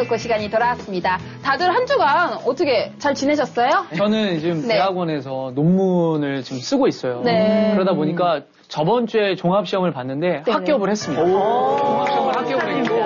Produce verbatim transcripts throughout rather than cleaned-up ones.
노크토크 시간이 돌아왔습니다. 다들 한 주간 어떻게 잘 지내셨어요? 저는 지금 네. 대학원에서 논문을 지금 쓰고 있어요. 네. 그러다 보니까 저번 주에 종합시험을 봤는데 네. 합격을 했습니다. 종합시험을 합격을 했고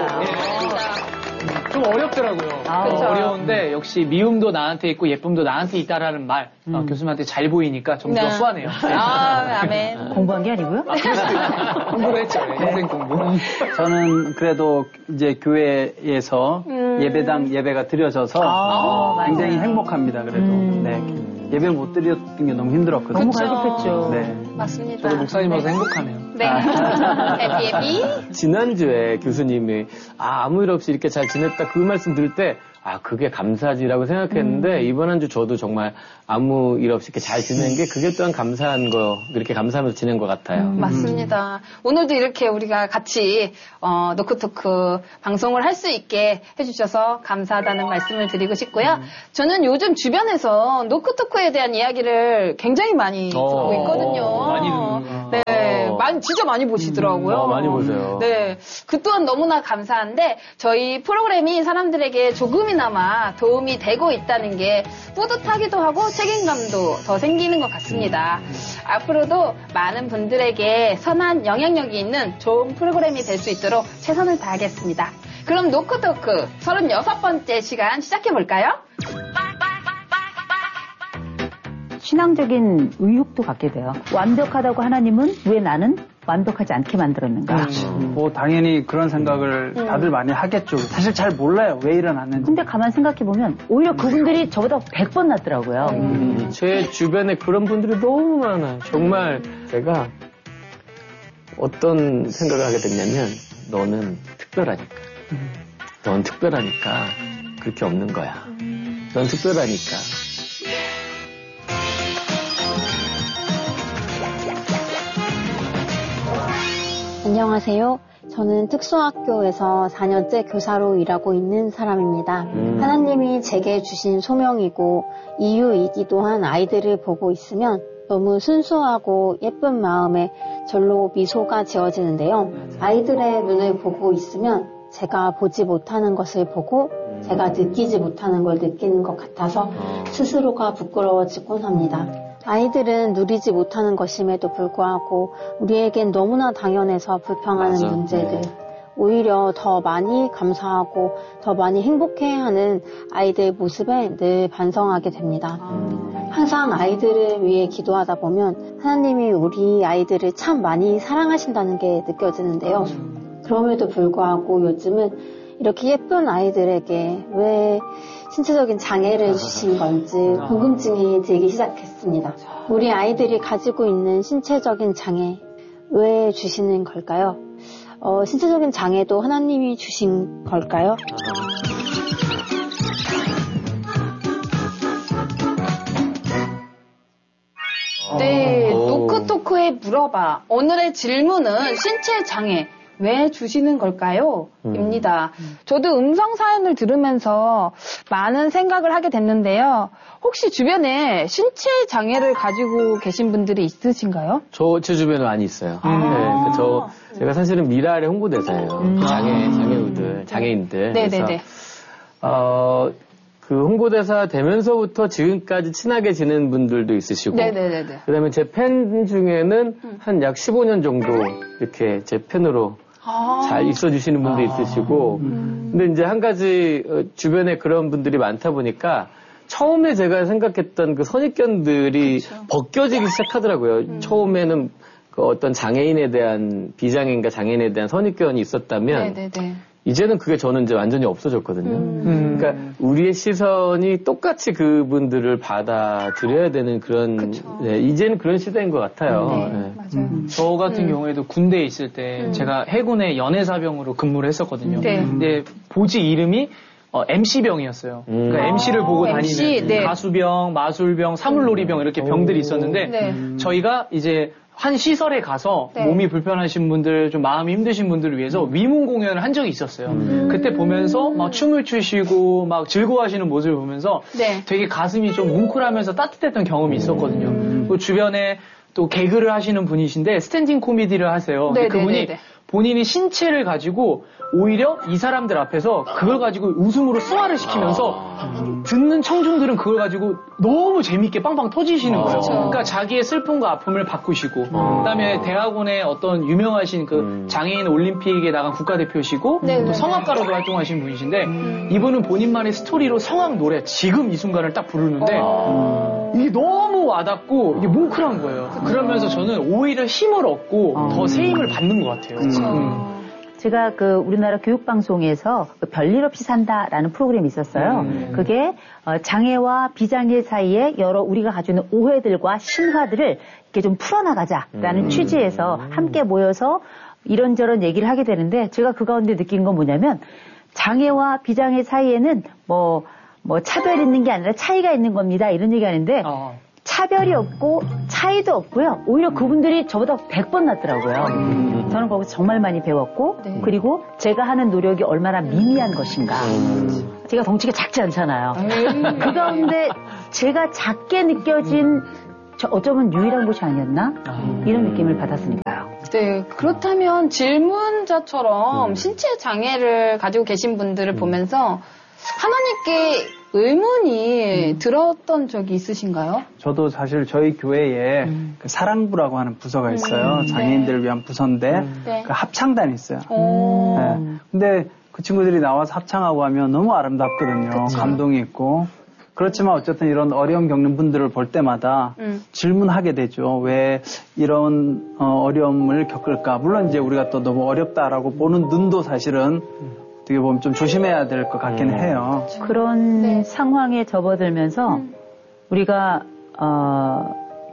좀 어렵더라고요. 아, 어, 그쵸. 어려운데 역시 미움도 나한테 있고 예쁨도 나한테 있다라는 말 음. 어, 교수님한테 잘 보이니까 점수가 네. 후하네요. 아, 아멘. 공부한 게 아니고요? 공부를 했죠. 네, 인생 공부. 저는 그래도 이제 교회에서 음. 예배당 예배가 드려져서 아, 굉장히 맞아요. 행복합니다. 그래도 음. 네. 예배 못 드렸던 게 너무 힘들었거든요. 너무 그쵸. 갈급했죠. 네. 맞습니다. 저도 목사님으로서 행복하네요. 네. 해피 해피. 지난주에 교수님이 아, 아무 일 없이 이렇게 잘 지냈다 그 말씀 들을 때 아, 그게 감사지라고 생각했는데, 음. 이번 한 주 저도 정말 아무 일 없이 이렇게 잘 지낸 게 그게 또한 감사한 거, 그렇게 감사하면서 지낸 것 같아요. 음, 맞습니다. 오늘도 이렇게 우리가 같이, 어, 노크토크 방송을 할 수 있게 해주셔서 감사하다는 말씀을 드리고 싶고요. 음. 저는 요즘 주변에서 노크토크에 대한 이야기를 굉장히 많이 어, 듣고 있거든요. 어, 많이 듣는구나. 네. 어. 많이, 진짜 많이 보시더라고요. 어, 많이 보세요. 네. 그 또한 너무나 감사한데, 저희 프로그램이 사람들에게 조금이나마 도움이 되고 있다는 게 뿌듯하기도 하고 책임감도 더 생기는 것 같습니다. 앞으로도 많은 분들에게 선한 영향력이 있는 좋은 프로그램이 될 수 있도록 최선을 다하겠습니다. 그럼 노크토크 서른여섯 번째 시간 시작해볼까요? 신앙적인 의욕도 갖게 돼요. 완벽하다고 하나님은 왜 나는 완벽하지 않게 만들었는가. 음. 뭐 당연히 그런 생각을 다들 많이 하겠죠. 사실 잘 몰라요. 왜 일어났는지. 근데 가만 생각해보면 오히려 그분들이 저보다 백 번 낫더라고요. 음, 제 주변에 그런 분들이 너무 많아요. 정말 제가 어떤 생각을 하게 됐냐면 너는 특별하니까. 넌 특별하니까 그렇게 없는 거야. 넌 특별하니까. 안녕하세요. 저는 특수학교에서 사 년째 교사로 일하고 있는 사람입니다. 음. 하나님이 제게 주신 소명이고 이유이기도 한 아이들을 보고 있으면 너무 순수하고 예쁜 마음에 절로 미소가 지어지는데요. 아이들의 눈을 보고 있으면 제가 보지 못하는 것을 보고 제가 느끼지 못하는 걸 느끼는 것 같아서 스스로가 부끄러워지곤 합니다. 아이들은 누리지 못하는 것임에도 불구하고 우리에겐 너무나 당연해서 불평하는 맞아. 문제들, 오히려 더 많이 감사하고 더 많이 행복해하는 아이들 모습에 늘 반성하게 됩니다. 항상 아이들을 위해 기도하다 보면 하나님이 우리 아이들을 참 많이 사랑하신다는 게 느껴지는데요. 그럼에도 불구하고 요즘은 이렇게 예쁜 아이들에게 왜 신체적인 장애를 주신 건지 궁금증이 들기 시작했습니다. 우리 아이들이 가지고 있는 신체적인 장애 왜 주시는 걸까요? 어, 신체적인 장애도 하나님이 주신 걸까요? 네, 오. 노크토크에 물어봐. 오늘의 질문은 신체 장애 왜 주시는 걸까요? 음. 입니다. 저도 음성 사연을 들으면서 많은 생각을 하게 됐는데요. 혹시 주변에 신체 장애를 가지고 계신 분들이 있으신가요? 저, 제 주변에 많이 있어요. 아. 네, 그 저, 제가 사실은 미라의 홍보대사예요. 음. 장애, 장애우들, 장애인들. 네네네. 그래서, 어, 그 홍보대사 되면서부터 지금까지 친하게 지낸 분들도 있으시고. 네네네네. 그 다음에 제 팬 중에는 한 약 십오 년 정도 이렇게 제 팬으로 아. 잘 있어주시는 분도 있으시고. 근데 이제 한 가지 어, 주변에 그런 분들이 많다 보니까 처음에 제가 생각했던 그 선입견들이 그렇죠. 벗겨지기 시작하더라고요. 음. 처음에는 그 어떤 장애인에 대한 비장애인과 장애인에 대한 선입견이 있었다면 네네네. 이제는 그게 저는 이제 완전히 없어졌거든요. 음. 그러니까 우리의 시선이 똑같이 그분들을 받아들여야 되는 그런 그쵸. 네, 이제는 그런 시대인 것 같아요. 네, 네. 맞아요. 저 같은 음. 경우에도 군대에 있을 때 음. 제가 해군의 연애사병으로 근무를 했었거든요. 네. 근데 보직 이름이 어, 엠씨병이었어요. 음. 그러니까 엠씨를 보고 아, 다니는 엠씨, 네. 가수병, 마술병, 사물놀이병 이렇게 병들이 있었는데 네. 저희가 이제 한 시설에 가서 네. 몸이 불편하신 분들, 좀 마음이 힘드신 분들을 위해서 위문 공연을 한 적이 있었어요. 음. 그때 보면서 막 춤을 추시고 막 즐거워하시는 모습을 보면서 네. 되게 가슴이 좀 뭉클하면서 따뜻했던 경험이 있었거든요. 음. 그 주변에 또 개그를 하시는 분이신데 스탠딩 코미디를 하세요. 근데 네, 그분이 네, 네, 네. 본인의 신체를 가지고 오히려 이 사람들 앞에서 그걸 가지고 웃음으로 승화를 시키면서 아. 듣는 청중들은 그걸 가지고 너무 재밌게 빵빵 터지시는 거예요. 그렇죠. 그러니까 자기의 슬픔과 아픔을 바꾸시고 아. 그다음에 대학원의 어떤 유명하신 그 음. 장애인 올림픽에 나간 국가대표시고 네, 또 네, 성악가로도 네. 활동하신 분이신데 음. 이분은 본인만의 스토리로 성악 노래 지금 이 순간을 딱 부르는데 아. 이게 너무 와닿고 이게 뭉클한 거예요. 그러면서 저는 오히려 힘을 얻고 아. 더 새 힘을 받는 것 같아요. 그렇죠. 음. 제가 그 우리나라 교육방송에서 그 별일 없이 산다라는 프로그램이 있었어요. 음. 그게 장애와 비장애 사이에 여러 우리가 가지고 있는 오해들과 신화들을 이렇게 좀 풀어나가자라는 음. 취지에서 함께 모여서 이런저런 얘기를 하게 되는데 제가 그 가운데 느낀 건 뭐냐면 장애와 비장애 사이에는 뭐, 뭐 차별이 있는 게 아니라 차이가 있는 겁니다. 이런 얘기 하는데 어. 차별이 없고 차이도 없고요. 오히려 그분들이 저보다 백 번 낫더라고요. 음. 저는 거기서 정말 많이 배웠고 네. 그리고 제가 하는 노력이 얼마나 미미한 것인가. 음. 제가 덩치가 작지 않잖아요. 음. 그 가운데 제가 작게 느껴진 저 어쩌면 유일한 곳이 아니었나? 음. 이런 느낌을 받았으니까요. 네, 그렇다면 질문자처럼 음. 신체 장애를 가지고 계신 분들을 음. 보면서 하나님께 의문이 음. 들었던 적이 있으신가요? 저도 사실 저희 교회에 음. 그 사랑부라고 하는 부서가 있어요. 음. 장애인들을 네. 위한 부서인데 음. 네. 그 합창단이 있어요. 네. 근데 그 친구들이 나와서 합창하고 하면 너무 아름답거든요. 그쵸. 감동이 있고. 그렇지만 어쨌든 이런 어려움 겪는 분들을 볼 때마다 음. 질문하게 되죠. 왜 이런 어, 어려움을 겪을까? 물론 이제 우리가 또 너무 어렵다라고 보는 눈도 사실은 어떻게 보면 좀 조심해야 될 것 같긴 음. 해요. 그런 네. 상황에 접어들면서 음. 우리가 어,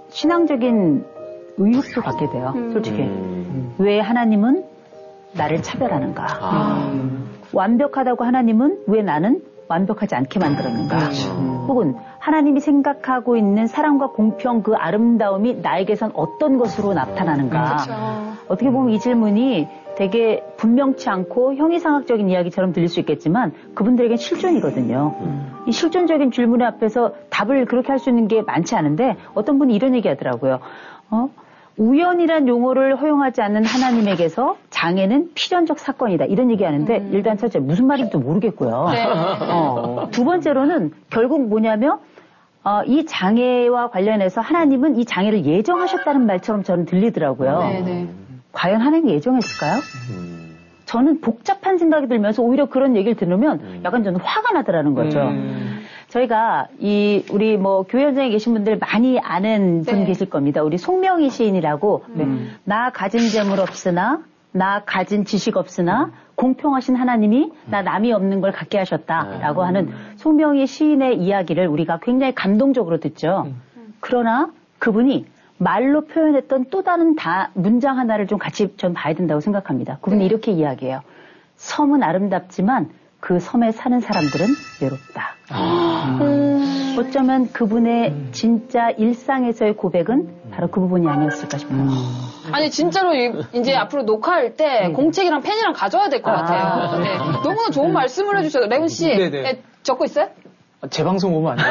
신앙적인 의욕도 갖게 돼요. 음. 솔직히. 음. 왜 하나님은 나를 차별하는가? 아. 음. 완벽하다고 하나님은 왜 나는 완벽하지 않게 만들었는가? 그렇죠. 혹은 하나님이 생각하고 있는 사랑과 공평 그 아름다움이 나에게선 어떤 것으로 나타나는가? 그렇죠. 어떻게 보면 이 질문이 되게 분명치 않고 형이상학적인 이야기처럼 들릴 수 있겠지만 그분들에겐 실존이거든요. 음. 이 실존적인 질문 앞에서 답을 그렇게 할 수 있는 게 많지 않은데 어떤 분이 이런 얘기 하더라고요. 어? 우연이란 용어를 허용하지 않는 하나님에게서 장애는 필연적 사건이다. 이런 얘기하는데 음. 일단 첫째 무슨 말인지 모르겠고요. 네. 어. 두 번째로는 결국 뭐냐면 어, 이 장애와 관련해서 하나님은 이 장애를 예정하셨다는 말처럼 저는 들리더라고요. 네, 네. 과연 하나님이 예정했을까요? 음. 저는 복잡한 생각이 들면서 오히려 그런 얘기를 들으면 약간 저는 화가 나더라는 거죠. 음. 저희가 이 우리 뭐 교회 현장에 계신 분들 많이 아는 분 네. 계실 겁니다. 우리 송명희 시인이라고 음. 나 가진 재물 없으나 나 가진 지식 없으나 공평하신 하나님이 나 남이 없는 걸 갖게 하셨다라고 음. 하는 송명희 시인의 이야기를 우리가 굉장히 감동적으로 듣죠. 음. 그러나 그분이 말로 표현했던 또 다른 다 문장 하나를 좀 같이 전 봐야 된다고 생각합니다. 그분이 네. 이렇게 이야기해요. 섬은 아름답지만 그 섬에 사는 사람들은 외롭다. 아. 음. 어쩌면 그분의 음. 진짜 일상에서의 고백은 바로 그 부분이 아니었을까 싶어요. 음. 아니 진짜로 이, 이제 음. 앞으로 녹화할 때 네. 공책이랑 펜이랑 가져야 될 것 아. 같아요. 네. 너무나 좋은 말씀을 해주셔서 레온 씨 네, 적고 있어요? 제 방송 보면 안 돼요?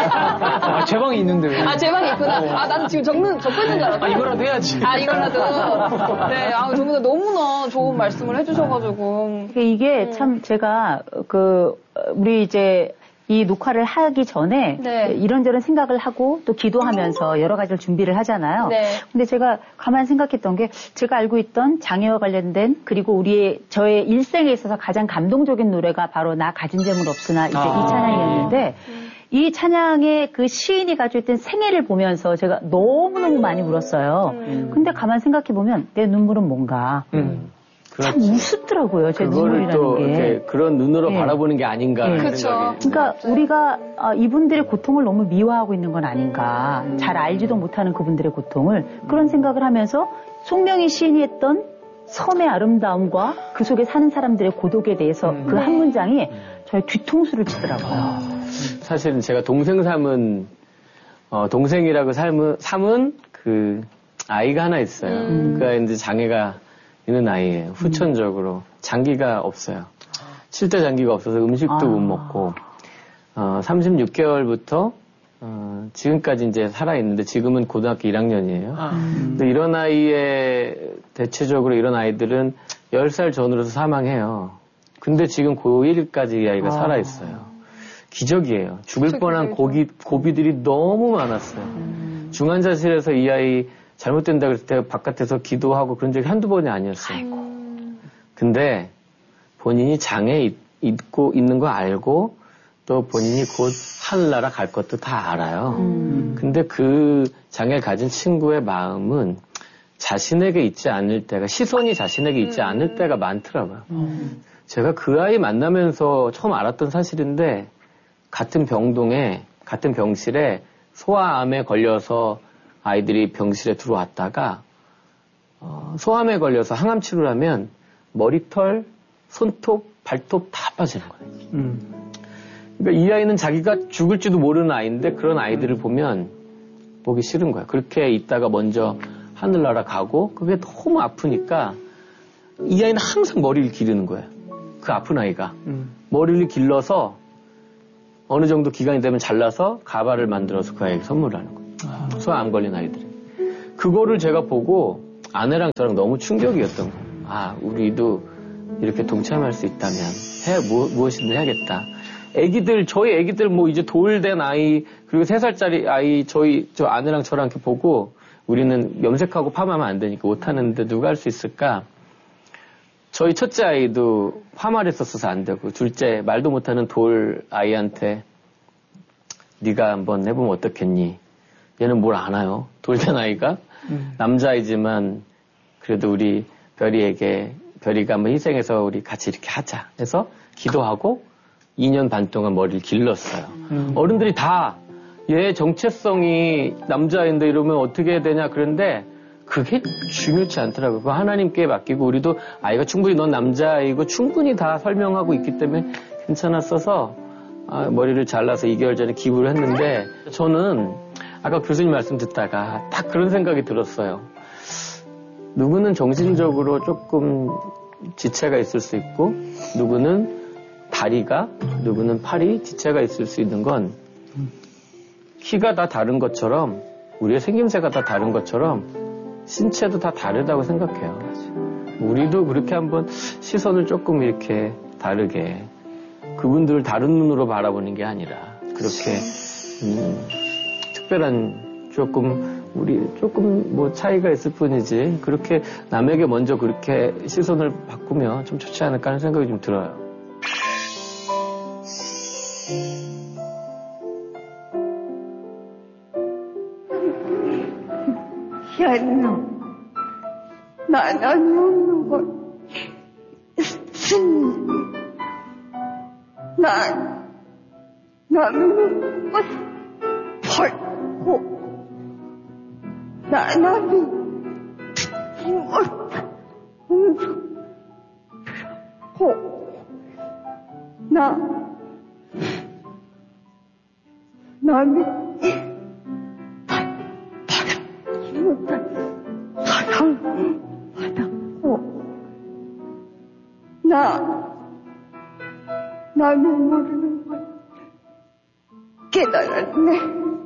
아, 제 방이 있는데 왜? 아, 제 방이 있구나. 아, 나는 지금 적는, 적고 있는 줄 알았어. 아, 이거라도 해야지. 아, 이거라도. 네, 아, 두 분 너무나 좋은 말씀을 해주셔가지고. 이게 음. 참 제가, 그, 우리 이제, 이 녹화를 하기 전에 네. 이런저런 생각을 하고 또 기도하면서 여러 가지를 준비를 하잖아요. 네. 근데 제가 가만히 생각했던 게 제가 알고 있던 장애와 관련된 그리고 우리의 저의 일생에 있어서 가장 감동적인 노래가 바로 나 가진 재물 없으나 이제 아. 이 찬양이었는데 음. 이 찬양의 그 시인이 가지고 있던 생애를 보면서 제가 너무너무 많이 울었어요. 음. 근데 가만히 생각해보면 내 눈물은 뭔가 음. 참 우습더라고요, 제 눈물이라는 또 게. 그런 눈으로 네. 바라보는 게 아닌가. 네. 그렇죠. 그러니까 우리가 아, 이분들의 고통을 너무 미화하고 있는 건 아닌가. 음. 잘 알지도 못하는 그분들의 고통을 그런 생각을 하면서 송명희 시인이 했던 섬의 아름다움과 그 속에 사는 사람들의 고독에 대해서 음. 그 한 문장이 저의 뒤통수를 치더라고요. 사실은 제가 동생 삼은 어, 동생이라고 삼은, 삼은 그 아이가 하나 있어요. 음. 그 아이는 이제 장애가 있는 아이예요. 후천적으로. 장기가 없어요. 칠대 장기가 없어서 음식도 아. 못 먹고, 어, 삼십육 개월부터, 어, 지금까지 이제 살아있는데 지금은 고등학교 일 학년이에요. 아. 근데 이런 아이에, 대체적으로 이런 아이들은 열 살 전후로서 사망해요. 근데 지금 고일까지 이 아이가 아. 살아있어요. 기적이에요. 죽을 뻔한 고기, 고비들이 너무 많았어요. 음. 중환자실에서 이 아이 잘못된다 그랬을 때 바깥에서 기도하고 그런 적이 한두 번이 아니었어요. 아이고. 근데 본인이 장애 있고 있는 거 알고 또 본인이 곧 하늘나라 갈 것도 다 알아요. 음. 근데 그 장애를 가진 친구의 마음은 자신에게 있지 않을 때가, 시선이 자신에게 있지 음. 않을 때가 많더라고요. 음. 제가 그 아이 만나면서 처음 알았던 사실인데, 같은 병동에, 같은 병실에 소아암에 걸려서 아이들이 병실에 들어왔다가, 어, 소암에 걸려서 항암 치료를 하면 머리털, 손톱, 발톱 다 빠지는 거예요. 음. 그러니까 이 아이는 자기가 죽을지도 모르는 아이인데 그런 아이들을 보면 보기 싫은 거예요. 그렇게 있다가 먼저 하늘나라 가고 그게 너무 아프니까 이 아이는 항상 머리를 기르는 거예요. 그 아픈 아이가. 음. 머리를 길러서 어느 정도 기간이 되면 잘라서 가발을 만들어서 그 아이에게 선물하는 거예요. 아. 소아암 걸린 아이들이. 그거를 제가 보고 아내랑 저랑 너무 충격이었던 거예요. 아, 우리도 이렇게 동참할 수 있다면 해, 무, 무엇이든 해야겠다. 애기들, 저희 애기들 뭐 이제 돌된 아이, 그리고 세 살짜리 아이, 저희, 저 아내랑 저랑 이렇게 보고 우리는 염색하고 파마하면 안 되니까 못하는데 누가 할 수 있을까? 저희 첫째 아이도 파마를 했었어서 안 되고, 둘째 말도 못하는 돌 아이한테 네가 한번 해보면 어떻겠니? 얘는 뭘 아나요? 돌된 아이가? 음. 남자아이지만 그래도 우리 별이에게, 별이가 한번 희생해서 우리 같이 이렇게 하자 해서 기도하고 이 년 반 동안 머리를 길렀어요. 음. 어른들이 다 얘 정체성이 남자인데 이러면 어떻게 해야 되냐 그런데 그게 중요치 않더라고요. 그거 하나님께 맡기고 우리도 아이가 충분히 넌 남자이고 충분히 다 설명하고 있기 때문에 괜찮았어서 아, 머리를 잘라서 이 개월 전에 기부를 했는데 저는 아까 교수님 말씀 듣다가 딱 그런 생각이 들었어요. 누구는 정신적으로 조금 지체가 있을 수 있고 누구는 다리가, 누구는 팔이 지체가 있을 수 있는 건 키가 다 다른 것처럼 우리의 생김새가 다 다른 것처럼 신체도 다 다르다고 생각해요. 우리도 그렇게 한번 시선을 조금 이렇게 다르게 그분들을 다른 눈으로 바라보는 게 아니라 그렇게 음, 특별한 조금 우리 조금 뭐 차이가 있을 뿐이지 그렇게 남에게 먼저 그렇게 시선을 바꾸면 좀 좋지 않을까 하는 생각이 좀 들어요. 현놈, 나는 먹는 걸 있으니 난 남는 것 벌고 나남이 못한 공주라고 나 남이 받지 못한 사랑을 받았고 나 남이 모르는 걸 깨달았네.